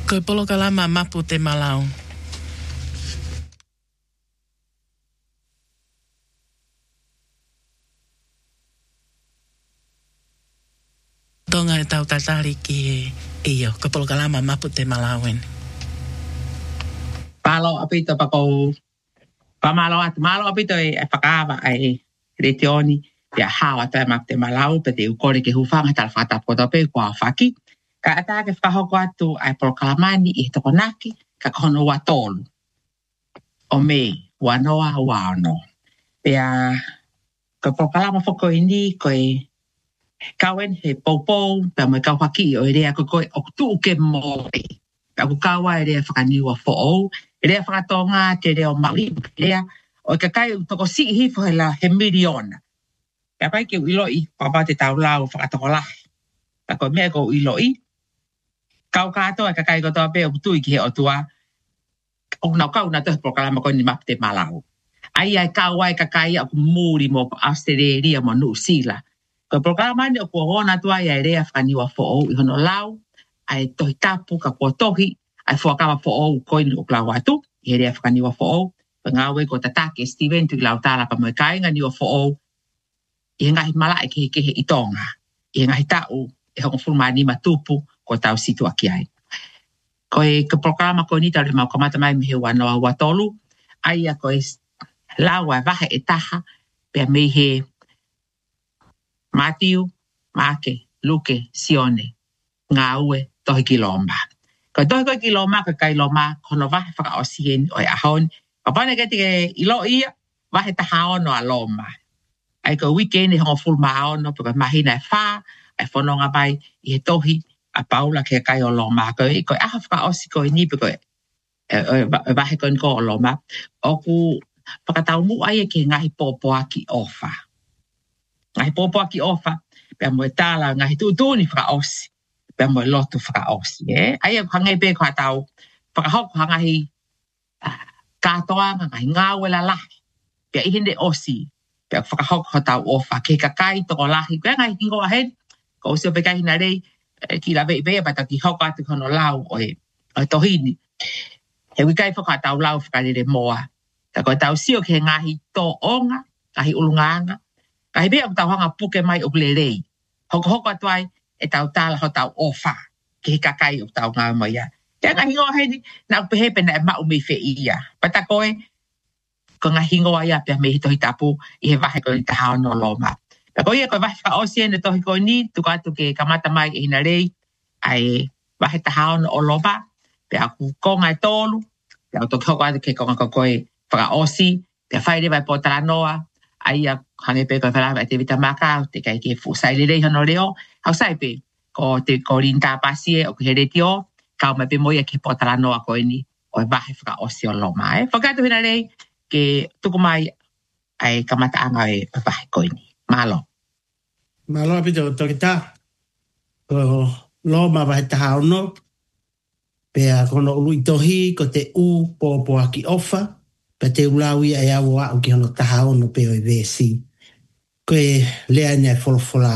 Koe polo kalama mapu te malau. Tonga e tau tatari ki iyo. Koe polo kalama mapu te malauen. Palo apito pako pamalo at malo apito e pakava ai retioni ya hawa ta map te malau pe te ukore ke hufanga tal fata ko tope kwa faki ka ata ke fa hoko atu ai proklamanni I to konaki ka kono watolu o me wanoa wano pe a ka proklama foko ini ko e kawen he popo pe mo ka faki o rea ko o tu ke mo ka ku kawa rea fakaniwa fo o rea fakatonga te rea mali rea o ka kai to ko si hi fo la he miliona ka pai ke iloi papa te taulau fakatola ka ko me ko iloi kau kato ka kai ko to pe o tu ki o tua o na ka una te programa ko ni map te malau ai kawai ka kai o muri mo Australia mo New Zealand ko programa ni ko ona tua ia rea fakaniwa fo o I hono lau ai to tapu ka ko tohi ai fo ka fo o ko ni o klawa tu ia rea fakaniwa fo o ngawe ko tatake Steven tu lautala pa mo kai ngani o fo o I ngahi mala ke I tonga. I ngahi tau e hongo fulmani matupu ko tau situ aki ai. Ko e ka programa ko ni tau le mau kamata mai mihe wanoa watolu. Ai a ko e lawa vahe e taha pe me he Matthew, Make, Luke, Sione. Ngā ue tohi ki lomba. Ko tohi ki lomba ka kai lomba kono vahe whaka osien o e ahon. Ka pane ke te ilo ia vahe taha ono a lomba. Ai ko weekend e hongo full mao no porque mahina e fa e fononga bai I he tohi a paula ke kai o loma ko I ko a fa o si ko ni porque va he kon ko loma o ku pakatau mu ai ke ngai popo aki ofa ngai popo aki ofa pe mo tala ngai tu ni fra osi pe mo lotu fra osi ai ko ngai pe ko tau pa ho ko ngai ka toa ngai ngawela la pe I hinde osi pe whakahok ho tau ofa ke kakai toko lahi pe ngai hingo ahead ko se pe kai na rei ki la ve pa ta ki hok atu kono lau o tohini he wi kai whaka tau lau whakarere moa ta ko tau sio ke ngahi to onga ngahi ulunganga kai be tau hanga puke mai o lerei hok atu ai e tau tala ho tau ofa ke kakai o tau ngā mai ya pe ngai hingo ahead na pe he pe na ma o me fe ia pa ta koe ko ngā hingo ai apia me hitohi tapu I he wahe ko ni taha no loma. Ka ko ia ko wahe wha osien e tohi ko ni tuka atu ke kamata mai I hina rei ai wahe taha no o loma pe aku konga e tolu pe au toki hoko atu ke konga ko koe whaka osi pe whaere vai potara noa ai a hange pe koe whalawa te vita maka te kai ke fusai le rei hono reo hau sai pe ko te ko rinta pasie o ke he reti o kau mai pe moia ke potara noa ko ni o wahe whaka osi o loma whakatu hina rei ke tuku mai ai kamata anga e papai koini. Malo. Malo apito toki ta. Ko lo ma vai taha ono. Pea kono ului tohi ko te u po aki ofa. Pe te ulawi ai awa au ki hono taha ono pe o i vesi. Ko e lea nia folofola.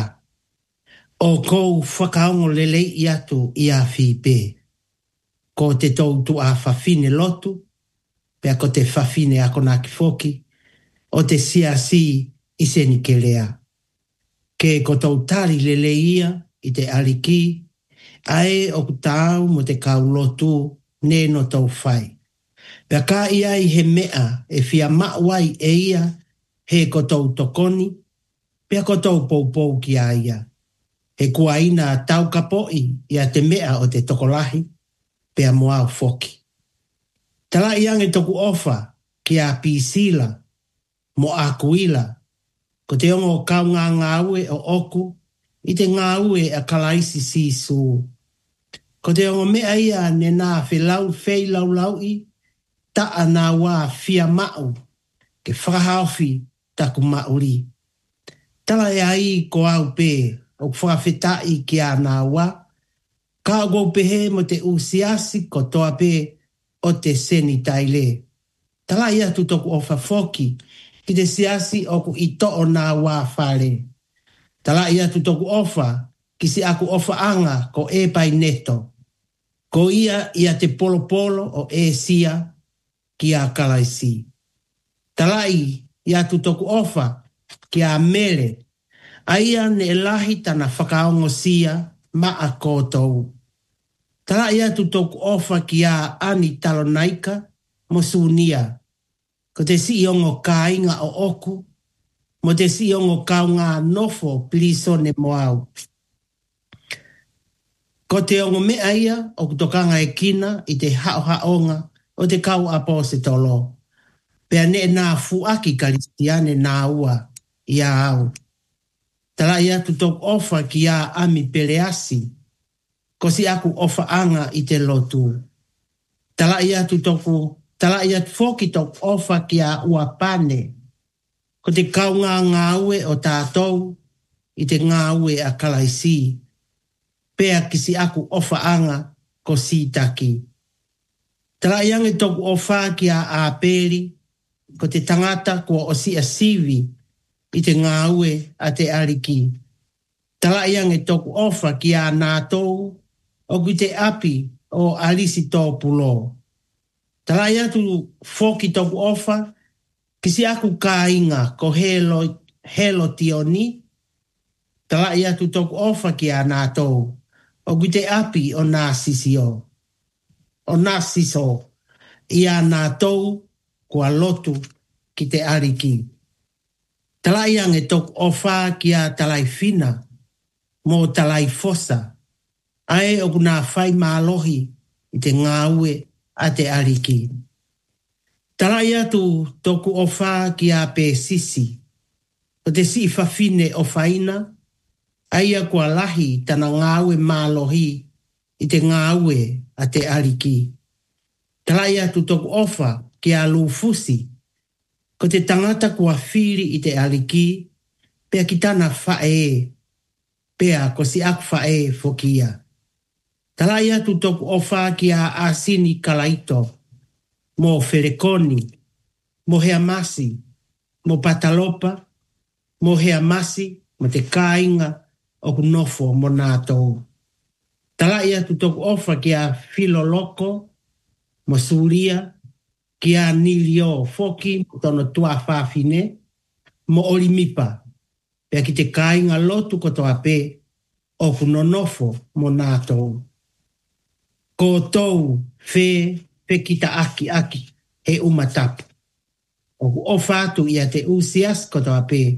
O kou whakaongo lele I atu I a pe. Ko te tau tu a whawhine lotu. Pea ko te whawhine a kona ki foki, o te siasi I seni ke lea. Ke ko tau tari lele ia I te aliki, ae o kutau mo te kaulotu ne no tau whai. Pea ka ia I he mea e fia mawai e ia he ko tau tokoni, pea ko tau poupou ki a ia. He kuaina tau kapoi ia te mea o te tokolahi, pea moa foki. Tala iange toku ofa ki a pisila mo a kuila. Ko te ongo kau ngā ngāue o oku I te ngāue a kalaisi sisu. Ko te ongo mea ia ne nā whelau whei lau I taa nā wā fia mau ke whakahauwhi taku mauri. Tala e ai ko au pē o whakawhetai ki a nā wā. Ka au pehe mo te usiasi ko toa pē o te seni taile. Tala ia tu toku ofa foki ki te siasi oku I to'o nā wā whare. Tala ia tu toku ofa ki si aku ofa anga ko e pai neto. Ko ia te polo o sia ki a kalaisi. Talai ia tu toku ofa ki a mele. Aia ne lahi tana whakaongo sia ma a kōtou. Talai ia tu toku ofa ki a ani talonaika mo sunia. Ko te si ongo kāinga o oku, mo te si ongo kaunga nofo pliso ne moau. Ko te ongo mea ia o kutokanga e kina i te haonga o te kau apo se tolo. Pea ne nā fuaki kalistiane nā ua i a au. Tala ia tu tok ofa ki a ami peleasi. Ko si aku ofa anga i te lotu. Tala ia tu foki tok ofa ki a ua pane. Ko te kaunga ngāue o tātou i te ngāue a kalaisi. Pea kisi aku ofa anga ko si taki. Tala iange toku ofa ki a aperi, ko te tangata kua o si a sivi i te ngāue a te ariki. Tala iange toku ofa ki a nātou o ki te api o alisi tō pulo. Tala iatu foki toku ofa kisi aku kāinga ko helo tioni. Tala iatu toku ofa ki a nātou o ki te api o nā sisio. O nā siso i a nātou kua lotu ki te ariki. Talai ange toku ofa ki a talai fina mō talai fosa. Ae o kuna whai mālohi i te ngāue a te ariki. Talai atu toku ofa ki a pē sisi. O te si whawhine o whaina. Aia kua lahi tana ngāue mālohi i te ngāue a te ariki. Talai atu toku ofa ki a lufusi. Ko te tangata kua whiri i te ariki, pea ki tana whae, pea ko si aku whae fokia. Talai atu toku ofa ki a asini kalaito, mo ferekoni, mo hea masi, mo patalopa, mo hea masi, mo te kāinga, o kunofo mo nātou. Talai atu toku ofa ki a filoloko, mo suria, ki a nilio foki, tono tua whawhine, mo orimipa, pea ki te kāinga lotu kotoa pē, o kunonofo mo nātou. Ko tou whē kita aki, he umatapu. O ofa atu ia te usias kotoa pē,